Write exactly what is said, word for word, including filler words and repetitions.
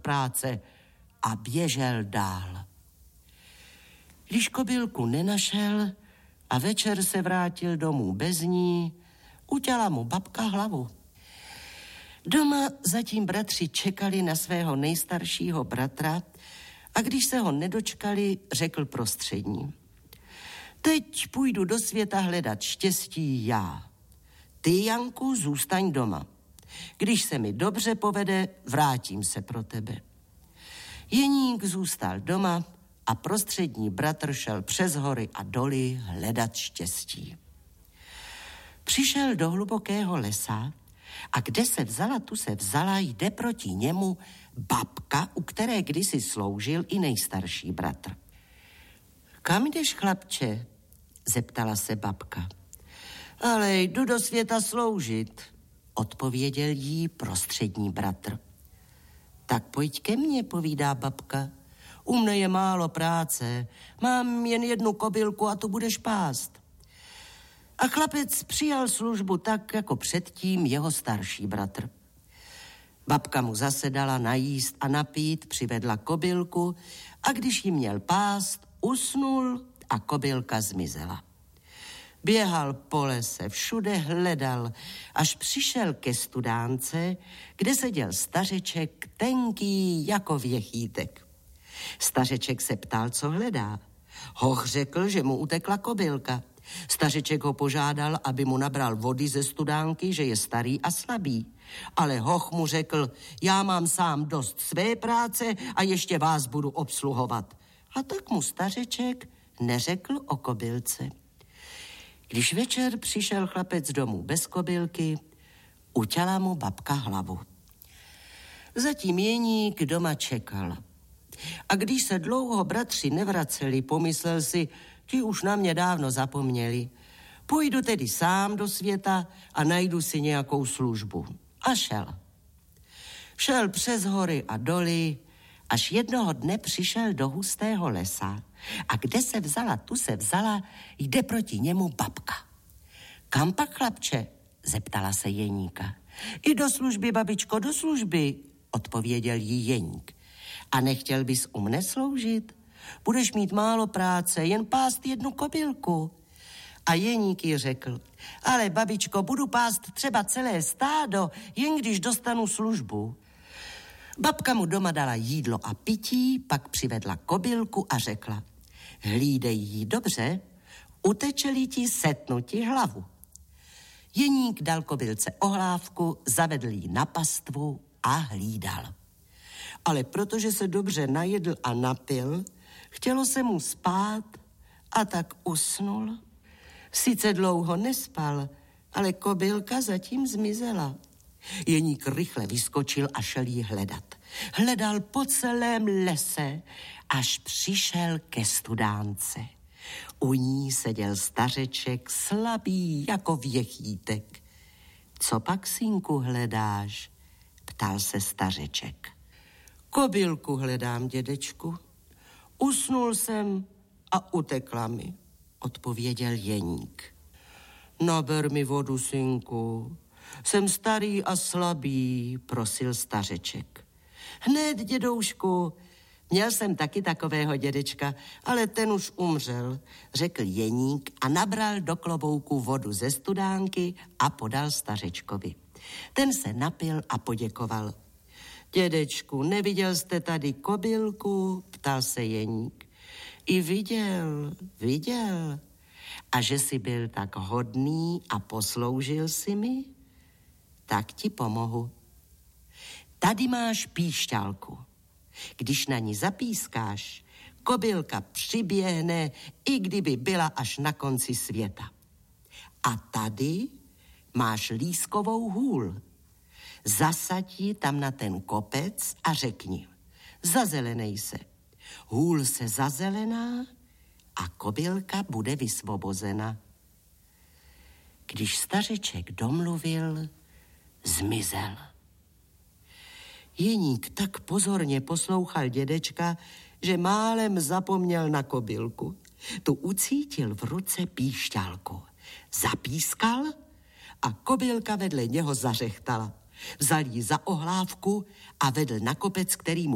práce a běžel dál. Když kobylku nenašel a večer se vrátil domů bez ní, utěla mu babka hlavu. Doma zatím bratři čekali na svého nejstaršího bratra a když se ho nedočkali, řekl prostřední: Teď půjdu do světa hledat štěstí já. Ty, Janku, zůstaň doma. Když se mi dobře povede, vrátím se pro tebe. Jeník zůstal doma a prostřední bratr šel přes hory a doly hledat štěstí. Přišel do hlubokého lesa a kde se vzala, tu se vzala, jde proti němu babka, u které kdysi sloužil i nejstarší bratr. Kam jdeš, chlapče? Zeptala se babka. Ale jdu do světa sloužit, odpověděl jí prostřední bratr. Tak pojď ke mně, povídá babka. U mne je málo práce, mám jen jednu kobylku a tu budeš pást. A chlapec přijal službu tak, jako předtím jeho starší bratr. Babka mu zase dala najíst a napít, přivedla kobylku a když ji měl pást, usnul a kobylka zmizela. Běhal po lese, všude hledal, až přišel ke studánce, kde seděl stařeček, tenký jako věchýtek. Stařeček se ptal, co hledá. Hoch řekl, že mu utekla kobylka. Stařeček ho požádal, aby mu nabral vody ze studánky, že je starý a slabý. Ale hoch mu řekl, já mám sám dost své práce a ještě vás budu obsluhovat. A tak mu stařeček neřekl o kobylce. Když večer přišel chlapec domů bez kobylky, utěla mu babka hlavu. Zatím Jeník doma čekal. A když se dlouho bratři nevraceli, pomyslel si, ti už na mě dávno zapomněli. Půjdu tedy sám do světa a najdu si nějakou službu. A šel. Šel přes hory a doly, až jednoho dne přišel do hustého lesa. A kde se vzala, tu se vzala, jde proti němu babka. Kam pak, chlapče? Zeptala se Jeníka. I do služby, babičko, do služby, odpověděl jí Jeník. A nechtěl bys u mne sloužit? Budeš mít málo práce, jen pást jednu kobylku. A Jeník jí řekl, ale babičko, budu pást třeba celé stádo, jen když dostanu službu. Babka mu doma dala jídlo a pití, pak přivedla kobylku a řekla, hlídej jí dobře, uteče-li ti, setnu ti hlavu. Jeník dal kobylce ohlávku, zavedl jí na pastvu a hlídal. Ale protože se dobře najedl a napil, chtělo se mu spát a tak usnul. Sice dlouho nespal, ale kobylka zatím zmizela. Jeník rychle vyskočil a šel jí hledat. Hledal po celém lese, až přišel ke studánce. U ní seděl stařeček, slabý jako věchýtek. Co pak, synku, hledáš? Ptal se stařeček. Kobylku hledám, dědečku. Usnul jsem a utekla mi, odpověděl Jeník. Naber mi vodu, synku. Jsem starý a slabý, prosil stařeček. Hned, dědoušku, měl jsem taky takového dědečka, ale ten už umřel, řekl Jeník a nabral do klobouku vodu ze studánky a podal stařečkovi. Ten se napil a poděkoval. Dědečku, neviděl jste tady kobylku? Ptal se Jeník. I viděl, viděl. A že jsi byl tak hodný a posloužil si mi? Tak ti pomohu. Tady máš píšťalku. Když na ní zapískáš, kobylka přiběhne, i kdyby byla až na konci světa. A tady máš lískovou hůl. Zasaď ji tam na ten kopec a řekni, zazelenej se. Hůl se zazelená a kobylka bude vysvobozena. Když stařeček domluvil, zmizel. Jeník tak pozorně poslouchal dědečka, že málem zapomněl na kobylku. Tu ucítil v ruce píšťalku. Zapískal a kobylka vedle něho zařechtala. Vzal ji za ohlávku a vedl na kopec, který mu